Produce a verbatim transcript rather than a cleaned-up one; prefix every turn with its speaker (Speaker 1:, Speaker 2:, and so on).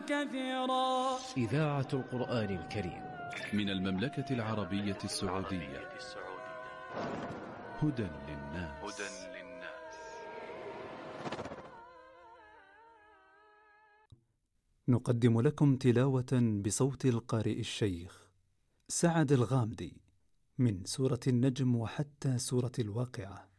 Speaker 1: كثيرا.
Speaker 2: إذاعة القرآن الكريم
Speaker 3: من المملكة العربية السعودية. هدى للناس.
Speaker 4: نقدم لكم تلاوة بصوت القارئ الشيخ سعد الغامدي من سورة النجم وحتى سورة الواقعة.